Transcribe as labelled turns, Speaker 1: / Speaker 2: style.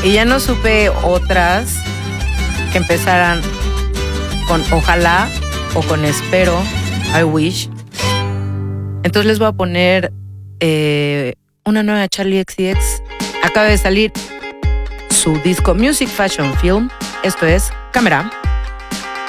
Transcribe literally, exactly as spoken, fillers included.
Speaker 1: Y ya no supe otras que empezaran con ojalá o con espero, I wish. Entonces les voy a poner eh, una nueva Charli X C X. Acaba de salir su disco Music Fashion Film. Esto es Cámara.